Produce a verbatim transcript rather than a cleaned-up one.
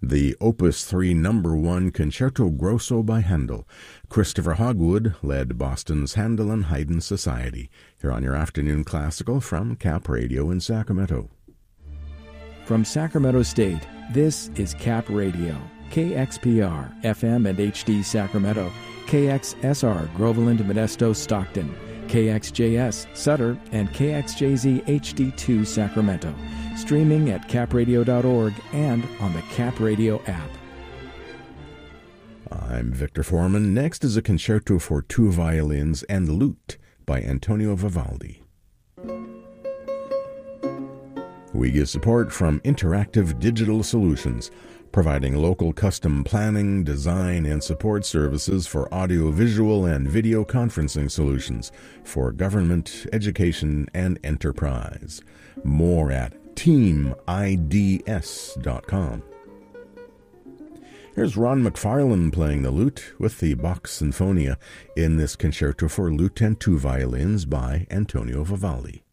The Opus three Number one Concerto Grosso by Handel. Christopher Hogwood led Boston's Handel and Haydn Society. Here on your afternoon classical from Cap Radio in Sacramento. From Sacramento State, this is Cap Radio, K X P R, F M and H D Sacramento, K X S R, Groveland, Modesto, Stockton, K X J S, Sutter, and K X J Z H D two, Sacramento. Streaming at cap radio dot org and on the Cap Radio app. I'm Victor Foreman. Next is a concerto for two violins and lute by Antonio Vivaldi. We get support from Interactive Digital Solutions, providing local custom planning, design, and support services for audio-visual and video conferencing solutions for government, education, and enterprise. More at team I D S dot com. Here's Ron McFarlane playing the lute with the Bach Sinfonia in this concerto for lute and two violins by Antonio Vivaldi.